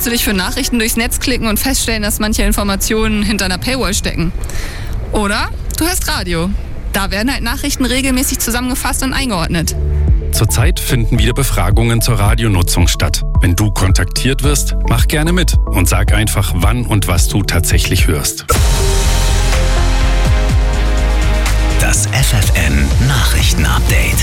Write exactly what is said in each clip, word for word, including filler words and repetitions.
kannst du dich für Nachrichten durchs Netz klicken und feststellen, dass manche Informationen hinter einer Paywall stecken. Oder du hörst Radio. Da werden halt Nachrichten regelmäßig zusammengefasst und eingeordnet. Zurzeit finden wieder Befragungen zur Radionutzung statt. Wenn du kontaktiert wirst, mach gerne mit und sag einfach, wann und was du tatsächlich hörst. Das F F N Nachrichten-Update.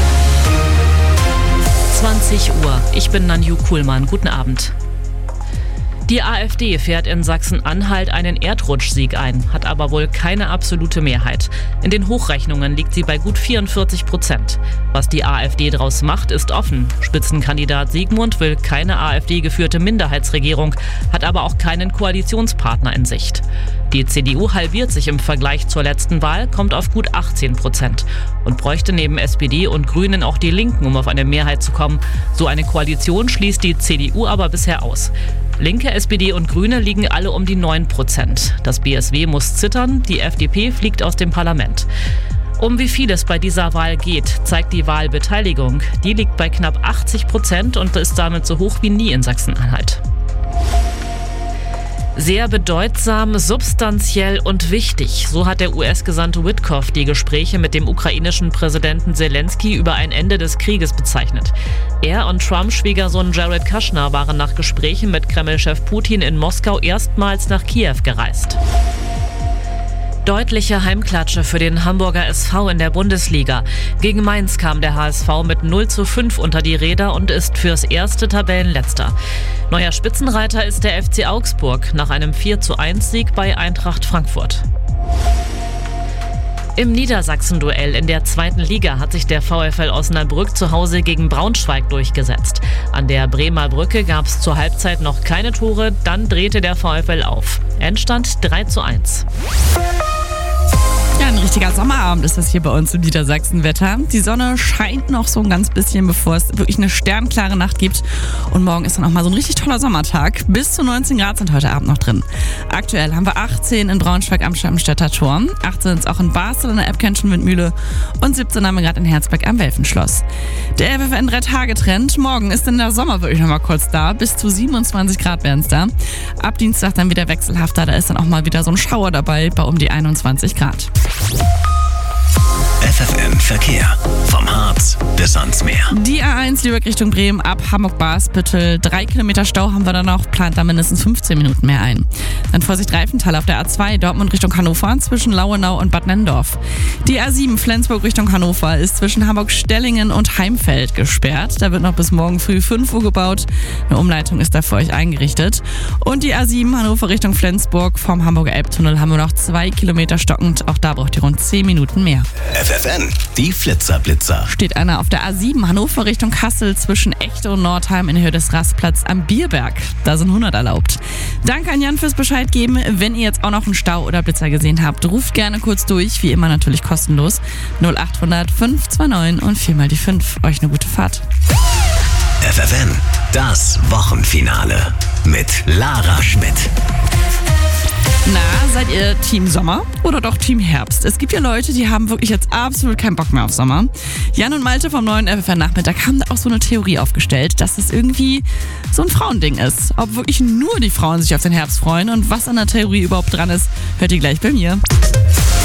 zwanzig Uhr. Ich bin Nanju Kuhlmann. Guten Abend. Die AfD fährt in Sachsen-Anhalt einen Erdrutschsieg ein, hat aber wohl keine absolute Mehrheit. In den Hochrechnungen liegt sie bei gut vierundvierzig Prozent. Was die AfD daraus macht, ist offen. Spitzenkandidat Sigmund will keine AfD-geführte Minderheitsregierung, hat aber auch keinen Koalitionspartner in Sicht. Die C D U halbiert sich im Vergleich zur letzten Wahl, kommt auf gut achtzehn Prozent und bräuchte neben S P D und Grünen auch die Linken, um auf eine Mehrheit zu kommen. So eine Koalition schließt die C D U aber bisher aus. Linke, S P D und Grüne liegen alle um die neun Prozent. Das B S W muss zittern, die F D P fliegt aus dem Parlament. Um wie viel es bei dieser Wahl geht, zeigt die Wahlbeteiligung. Die liegt bei knapp achtzig Prozent und ist damit so hoch wie nie in Sachsen-Anhalt. Sehr bedeutsam, substanziell und wichtig. So hat der U S-Gesandte Witkoff die Gespräche mit dem ukrainischen Präsidenten Zelensky über ein Ende des Krieges bezeichnet. Er und Trump-Schwiegersohn Jared Kushner waren nach Gesprächen mit Kreml-Chef Putin in Moskau erstmals nach Kiew gereist. Deutliche Heimklatsche für den Hamburger S V in der Bundesliga. Gegen Mainz kam der H S V mit null zu fünf unter die Räder und ist fürs erste Tabellenletzter. Neuer Spitzenreiter ist der F C Augsburg nach einem vier zu eins Sieg bei Eintracht Frankfurt. Im Niedersachsen-Duell in der zweiten Liga hat sich der VfL Osnabrück zu Hause gegen Braunschweig durchgesetzt. An der Bremer Brücke gab es zur Halbzeit noch keine Tore, dann drehte der VfL auf. Endstand drei zu eins. Ja, ein richtiger Sommerabend ist das hier bei uns im Niedersachsen-Wetter. Die Sonne scheint noch so ein ganz bisschen, bevor es wirklich eine sternklare Nacht gibt. Und morgen ist dann auch mal so ein richtig toller Sommertag. Bis zu neunzehn Grad sind heute Abend noch drin. Aktuell haben wir achtzehn in Braunschweig am Schappenstädter Tor, achtzehn ist auch in Basel in der Epkenschen Windmühle und siebzehn haben wir gerade in Herzberg am Welfenschloss. Der F F N drei Tage Trend. Morgen ist dann der Sommer wirklich noch mal kurz da. Bis zu siebenundzwanzig Grad werden es da. Ab Dienstag dann wieder wechselhafter. Da ist dann auch mal wieder so ein Schauer dabei bei um die einundzwanzig Grad. F F N Verkehr. Vom Harz bis ans Meer. Die A eins Lübeck Richtung Bremen ab Hamburg-Barsbüttel. Drei Kilometer Stau haben wir dann noch, plant da mindestens fünfzehn Minuten mehr ein. Dann Vorsicht Reifental auf der A zwei Dortmund Richtung Hannover zwischen Lauenau und Bad Nenndorf. Die A sieben Flensburg Richtung Hannover ist zwischen Hamburg-Stellingen und Heimfeld gesperrt. Da wird noch bis morgen früh fünf Uhr gebaut. Eine Umleitung ist da für euch eingerichtet. Und die A sieben Hannover Richtung Flensburg vom Hamburger Elbtunnel haben wir noch zwei Kilometer stockend. Auch da braucht ihr rund zehn Minuten mehr. F F N, die Flitzer-Blitzer. Steht einer auf der A sieben Hannover Richtung Kassel zwischen Echte und Nordheim in Höhe des Rastplatz am Bierberg. Da sind hundert erlaubt. Danke an Jan fürs Bescheid geben. Wenn ihr jetzt auch noch einen Stau oder Blitzer gesehen habt, ruft gerne kurz durch. Wie immer natürlich kostenlos. null acht hundert fünf zwei neun und viermal die fünf. Euch eine gute Fahrt. F F N, das Wochenfinale mit Lara Schmidt. Na, seid ihr Team Sommer oder doch Team Herbst? Es gibt ja Leute, die haben wirklich jetzt absolut keinen Bock mehr auf Sommer. Jan und Malte vom neuen F F N-Nachmittag haben da auch so eine Theorie aufgestellt, dass das irgendwie so ein Frauending ist. Ob wirklich nur die Frauen sich auf den Herbst freuen und was an der Theorie überhaupt dran ist, hört ihr gleich bei mir.